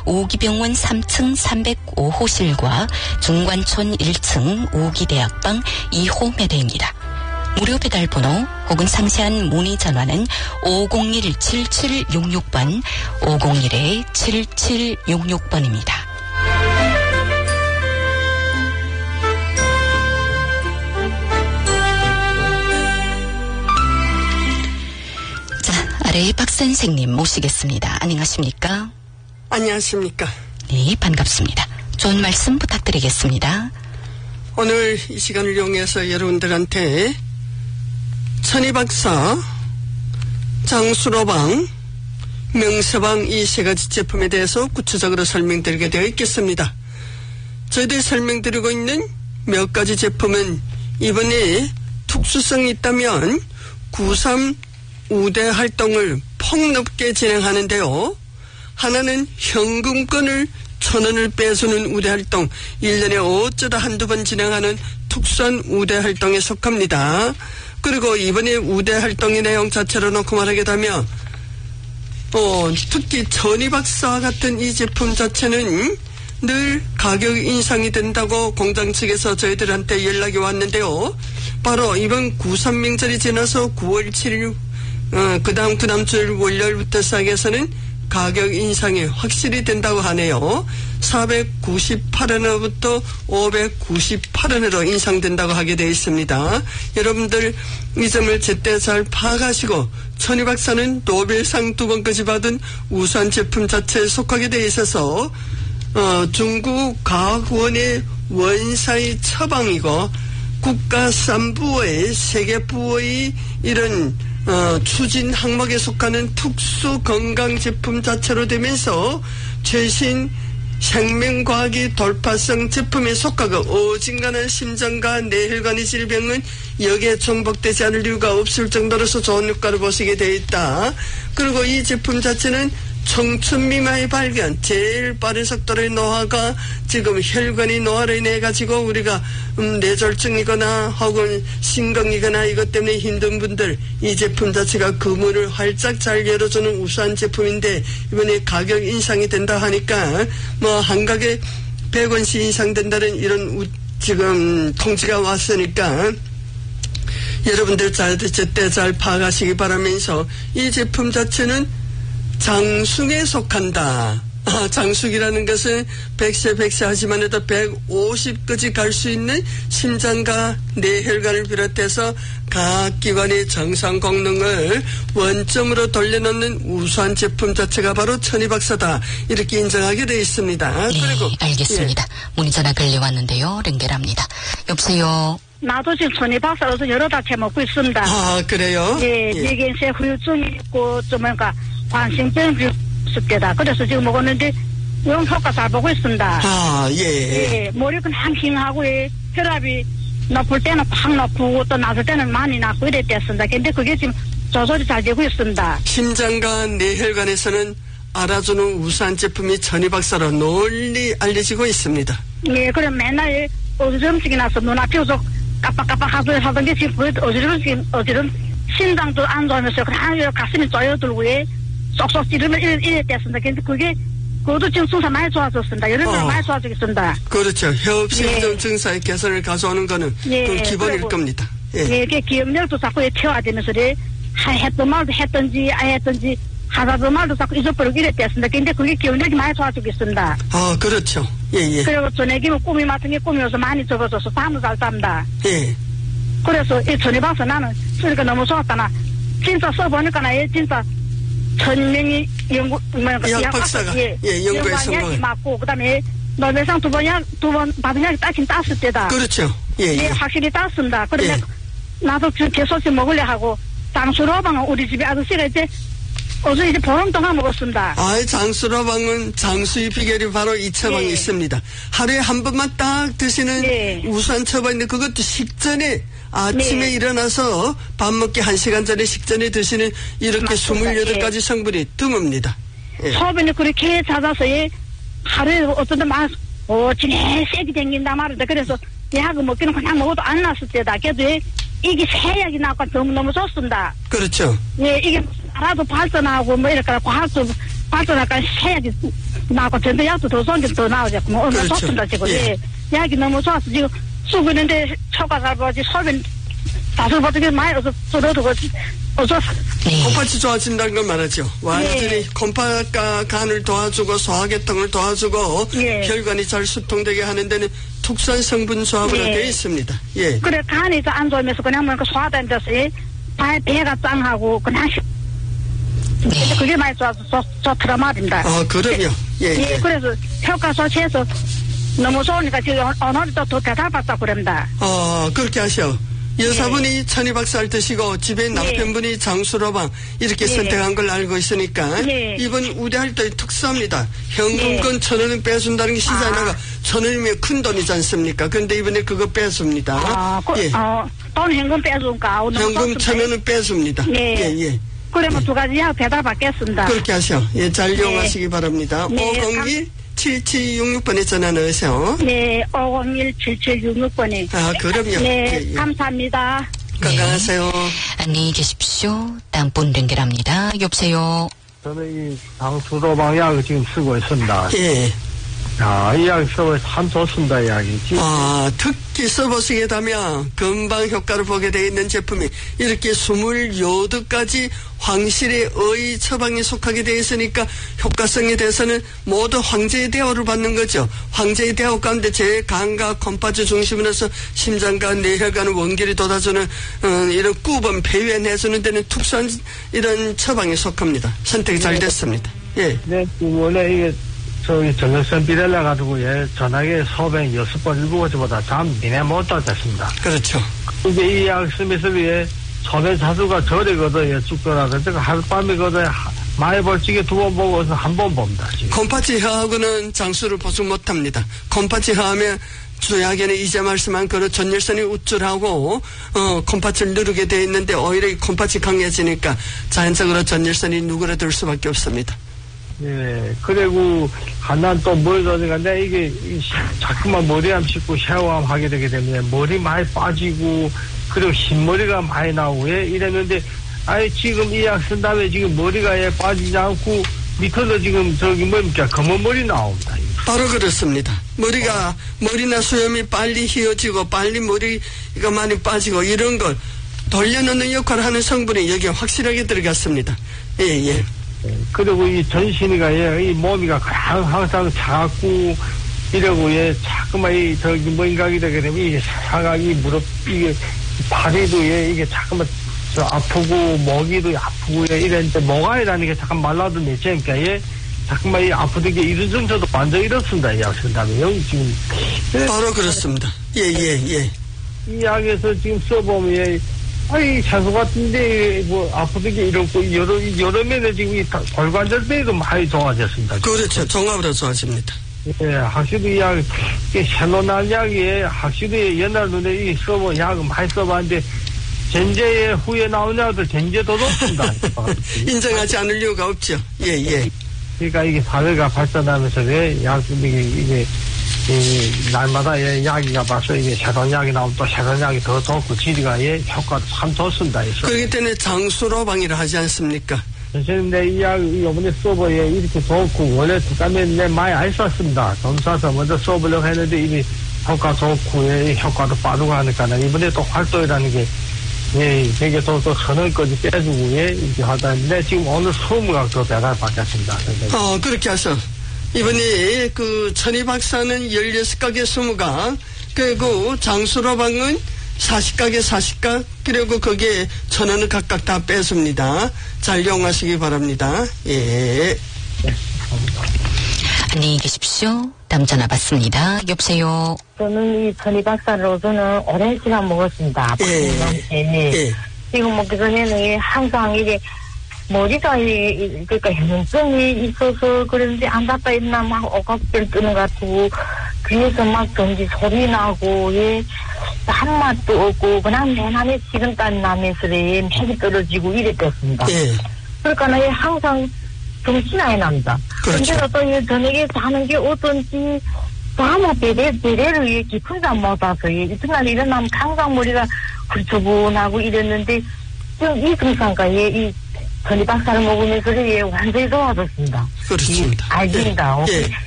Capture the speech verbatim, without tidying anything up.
오기병원 삼 층 삼백오 호실과 중관촌 일 층 오기대학방 이 호 매대입니다. 무료 배달 번호 혹은 상세한 문의 전화는 오공일 칠칠육육 번, 오공일 칠칠육육 번입니다. 자, 아래의 박 선생님 모시겠습니다. 안녕하십니까? 안녕하십니까? 네, 반갑습니다. 좋은 말씀 부탁드리겠습니다. 오늘 이 시간을 이용해서 여러분들한테 천이박사, 장수로방, 명서방 이 세 가지 제품에 대해서 구체적으로 설명드리게 되어 있겠습니다. 저희들이 설명드리고 있는 몇 가지 제품은 이번에 특수성이 있다면 구삼 우대 활동을 폭넓게 진행하는데요. 하나는 현금권을 천 원을 빼주는 우대 활동, 일 년에 어쩌다 한두 번 진행하는 특수한 우대 활동에 속합니다. 그리고 이번에 우대 활동의 내용 자체로 놓고 말하게 되면 어, 특히 천이박사와 같은 이 제품 자체는 늘 가격 인상이 된다고 공장 측에서 저희들한테 연락이 왔는데요. 바로 이번 구삼 명절이 지나서 구월 칠일 어, 그 다음 그 다음 주 월요일부터 시작해서는 가격 인상이 확실히 된다고 하네요. 사백구십팔 원으로부터 오백구십팔 원으로 인상된다고 하게 되어 있습니다. 여러분들 이 점을 제때 잘 파악하시고 천이박사는 노벨상 두 번까지 받은 우수한 제품 자체에 속하게 되어 있어서 어, 중국 과학원의 원사의 처방이고 국가산부의 세계부의 이런 어, 추진 항목에 속하는 특수 건강 제품 자체로 되면서 최신 생명과학의 돌파성 제품에 속하고 어진간한 심장과 뇌혈관의 질병은 여기에 정복되지 않을 이유가 없을 정도로서 좋은 효과를 보시게 되어 있다. 그리고 이 제품 자체는 청춘 미만의 발견, 제일 빠른 속도의 노화가 지금 혈관의 노화로 인해 가지고 우리가 음, 뇌졸중이거나 혹은 심경이거나 이것 때문에 힘든 분들 이 제품 자체가 그 문을 활짝 잘 열어주는 우수한 제품인데 이번에 가격 인상이 된다 하니까 뭐 한 가게 백 원씩 인상된다는 이런 우, 지금 통지가 왔으니까 여러분들 잘 제때 잘 파악하시기 바라면서 이 제품 자체는 장숙에 속한다. 아, 장숙이라는 것은 백 세 백 세 하지만 해도 백오십까지 갈 수 있는 심장과 뇌혈관을 비롯해서 각 기관의 정상功能을 원점으로 돌려놓는 우수한 제품 자체가 바로 천이박사다. 이렇게 인정하게 되어 있습니다. 네, 그리고 알겠습니다. 예. 문의 전화 걸려왔는데요. 연결합니다. 여보세요. 나도 지금 천이박사로서 여러 달 채먹고 있습니다. 아, 그래요? 예, 뇌경색 후유증이 있고 좀 뭔가 관심병 비슷하다. 그래서 지금 먹었는데 영 효과 잘 보고 있습니다. 아, 예. 예, 머리 그냥 킹하고 예, 혈압이 높을 때는 팍 높고 또 낮을 때는 많이 낮고 이랬댔습니다. 근데 그게 지금 조절이 잘 되고 있습니다. 심장과 뇌혈관에서는 알아주는 우수한 제품이 천이박사로 널리 알려지고 있습니다. 예, 그럼 맨날 어지럼증이 나서 눈앞이 계속 깜빡깜빡 하던 게 지금 어지럼증, 어지럼 심장도 안 좋으면서 그냥 가슴이 쪼여들고 예. 쏙쏙 찌르면 이래, 이래 됐습니다. 근데 그게, 그것도 지금 증상 많이 좋아졌습니다. 여러 명 어, 많이 좋아지겠습니다. 그렇죠. 협심증 예. 증사의 개선을 가져오는 거는 예. 그건 기본일 겁니다. 예. 예, 이게 기억력도 자꾸 태워지면서, 했던 말도 했던지, 안 했던지, 하다던 말도 자꾸 잊어버리고 이래 됐습니다. 근데 그게 기억력이 많이 좋아지겠습니다. 아, 그렇죠. 예, 예. 그리고 저녁이면 꿈이 같은 게 꿈이어서 많이 적어져서 잠을 잘 잡니다. 예. 그래서 이 전해봐서 나는 쓰니까 너무 좋았다나, 진짜 써보니까 나 진짜 천 명이 연구, 약 박사가, 예, 예 연구에 성공을. 맞고, 그 다음에 노벨상 두 번, 약, 두 번 받은 약이 따긴 땄을 때다. 그렇죠. 예, 예. 예, 확실히 땄습니다. 그런데 예. 나도 계속 좀 먹으려 하고, 장수로방은 우리 집에 아저씨가 이제, 어제 이제 보름 동안 먹었습니다. 아, 장수로방은 장수의 비결이 바로 이 처방이 예. 있습니다. 하루에 한 번만 딱 드시는 예. 우수한 처방인데 그것도 식전에 아침에 네. 일어나서 밥 먹기 한 시간 전에 식전에 드시는 이렇게 맞습니다. 스물여덟 가지 예. 성분이 드뭅니다. 예. 소변이 그렇게 잦아서 예, 하루에 어떤 데 막, 어, 진해 세게 댕긴다 말이다. 그래서 약을 먹기는 그냥 먹어도 안 났을 때다. 그래도 예, 이게 새 약이 나니까 너무너무 좋습니다. 그렇죠. 예, 이게 나라도 발전하고 뭐 이렇게 과학도 발전할까 새 약이 나고 전에 약도 더 손좀 더 나오자고 뭐 얼마 그렇죠. 좋습니다 지금. 예. 예. 약이 너무 좋아서 지금 쓰고 있는데 초과가 뭐지 소변 다섯 번째 많이 어서 쏟아두고 어서. 네. 콩팥이 좋아진다는 걸 말하죠. 완전히 예. 콩팥과 간을 도와주고 소화계통을 도와주고 예. 혈관이 잘 수통되게 하는 데는 특수한 성분 조합으로 예. 되어 있습니다. 예. 그래 간이 안 좋으면서 그냥 뭐 소화된 데서 예. 배, 배가 짱하고 그냥 네. 그게 많이 좋아서 좋, 좋더라 말입니다. 아, 그럼요. 예, 예, 예. 그래서 효과 소치해서 너무 좋으니까 지금 오늘도 더 대답받다 그럽니다. 어, 그렇게 하셔. 여사분이 천이박살 드시고 집에 남편분이 장수로방 이렇게 예. 선택한 걸 알고 있으니까 예. 이번 우대할때 특수합니다. 현금권 천 원은 빼준다는 게 시장에다가 아. 천 원이면 큰 돈이지 않습니까? 그런데 이번에 그거 빼줍니다. 아, 그, 예. 어, 돈 현금 빼줄까? 어, 너무 현금 좋습니다. 천 원은 빼줍니다. 예. 예, 예. 그러면 두 가지 약 배달받겠습니다. 그렇게 하셔. 예, 잘 이용하시기 바랍니다. 네, 오공일 칠칠육육 번에 전화 넣으세요. 네, 오공일 칠칠육육 번에. 아, 그럼요. 네, 예, 예. 감사합니다. 건강하세요. 안녕히 계십시오. 다음 분 연결합니다. 여보세요. 저는 이 장수로방 약을 지금 쓰고 있습니다. 예. 야, 이 약 쓰고 참 좋습니다, 이 약이. 지금 아, 특히 써보시게 되면 금방 효과를 보게 되어 있는 제품이 이렇게 스물여덟 가지 황실의 의 처방에 속하게 되어 있으니까 효과성에 대해서는 모두 황제의 대우를 받는 거죠. 황제의 대우 가운데 제 간과 콩팥을 중심으로 해서 심장과 뇌혈관을 원기를 돋아주는 어, 이런 꾸범 배변해주는 데는 특수한 이런 처방에 속합니다. 선택이 잘 됐습니다. 예. 네, 원래 이게 저기 전력선 비례를 가지고 예, 전화기 소변 여섯 번 일곱 번째보다 잠 미네 못다 됐습니다. 그렇죠. 이제 이 약 쓰면서 예, 소변 자수가 저리거든, 예, 죽더라도. 그러니까 하룻밤이거든, 많이 벌찍이 두 번 보고서 한 번 봅니다, 지금. 콩팥이 허하고는 장수를 보충 못합니다. 콩팥이 허하면 주약에는 이제 말씀한 그런 전열선이 우쭐하고 어, 콩팥을 누르게 되어 있는데 오히려 이 콩팥이 강해지니까 자연적으로 전열선이 누그러들 수밖에 없습니다. 예, 그리고, 하나 또 뭘 더니까, 이게, 이, 자꾸만 머리암 씻고 샤워암 하게 되게 되면 머리 많이 빠지고, 그리고 흰머리가 많이 나오고, 예, 이랬는데, 아예 지금 이 약 쓴 다음에 지금 머리가 예, 빠지지 않고, 밑으로 지금 저기 뭡니까, 검은 머리 나옵니다. 바로 그렇습니다. 머리가, 머리나 수염이 빨리 휘어지고, 빨리 머리가 많이 빠지고, 이런 걸 돌려놓는 역할을 하는 성분이 여기에 확실하게 들어갔습니다. 예, 예. 그리고 이 전신이가, 예, 이 몸이가 항상 작고, 이러고, 예, 자꾸만 이, 저기, 뭔가 이렇게 되면, 이게 사각이, 무릎, 이게, 다리도, 예, 이게 자꾸만, 저, 아프고, 목이도 아프고, 예, 이랬는데, 목아이라는 게 잠깐 말라도 내체니까, 예, 자꾸만 이 아프던 게 이런 정도도 완전 이렇습니다, 이 약 쓴다면. 여기 지금. 바로 그렇습니다. 예, 예, 예. 이 약에서 지금 써보면, 예, 아이, 채소 같은데, 뭐, 아프던 게 이렇고, 여러, 여름에는 지금 이 골관절배도 많이 좋아졌습니다. 그렇죠. 종합으로 좋아집니다. 예, 확실히 약, 셀로날 약이 확실히 옛날 눈에 이 써본 약은 많이 써봤는데, 전제에 후에 나온 약들 전제 더 좋습니다. 인정하지 않을 이유가 없죠. 예, 예. 그러니까 이게 사회가 발전하면서 왜 약, 이게, 이게, 이, 날마다 예, 약이가 봐서 이게 새로운 약이 나오면 또 새로운 약이 더 좋고 질이가 예, 효과도 참 좋습니다. 그렇기 때문에 장수로방이라 하지 않습니까? 선생님, 내 이 약, 이번에 써보에 이렇게 좋고, 원래 특감에 내 많이 안 썼습니다. 돈 써서 먼저 써보려고 했는데 이미 효과 좋고, 예, 효과도 빠르고 하니까, 이번에 또 활동이라는 게, 예, 되게 또, 또 선을까지 빼주고, 예, 이렇게 하다 했는데, 지금 오늘 이십 각 더 배달 받겠습니다. 어, 그렇게 하셔. 이번에 그 천희 박사는 열여섯 가게 이십 각, 그리고 장수로방은 사십 가게 사십 각, 그리고 거기에 천 원을 각각 다 뺐습니다. 잘 이용하시기 바랍니다. 예. 안녕히 계십시오. 다음 전화 받습니다. 여보세요. 저는 이 천희 박사로서는 오랜 시간 먹었습니다. 예. 예. 예. 지금 먹기 전에는 항상 이게 머리가 이, 그러니까 현증이 있어서 그런지 안 닿다 있나 막 오각별 뜨는 것 같고, 귀에서 막 전지 소리 나고, 예, 한맛도 없고, 그냥 내남에 식은땀 나면서 예, 맥이 떨어지고 이랬었습니다. 예. 그러니까 예, 항상 정신이 안 납니다. 그렇죠. 근데 또 예, 저녁에 자는 게 어떤지, 아무 배대, 배대를 예, 깊은 잠 못 와서, 예, 이튿날 일어나면 항상 머리가 굴초분하고 이랬는데, 지금 이 증상과 예, 이 전이박사를 먹으면서 예, 완전히 좋아졌습니다. 그렇습니다. 예, 알겠습니다. 예. 예.